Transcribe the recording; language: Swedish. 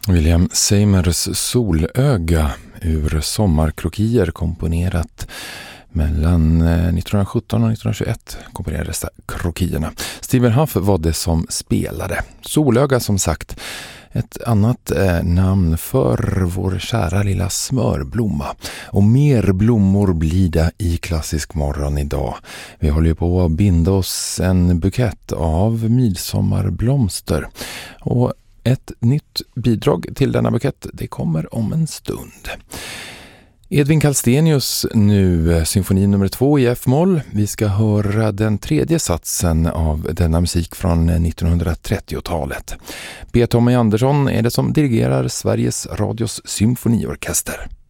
William Seimers Solöga ur Sommarkrokier, komponerat mellan 1917 och 1921 komponerades krokierna. Stephen Huff var det som spelade. Solöga, som sagt, ett annat namn för vår kära lilla smörblomma. Och mer blommor blir det i Klassisk morgon idag. Vi håller ju på att binda oss en bukett av midsommarblomster. Och ett nytt bidrag till denna bukett, det kommer om en stund. Edvin Kallstenius nu, symfoni nummer 2 i F-moll. Vi ska höra den tredje satsen av denna musik från 1930-talet. B. Tommy Andersson är det som dirigerar Sveriges Radios symfoniorkester.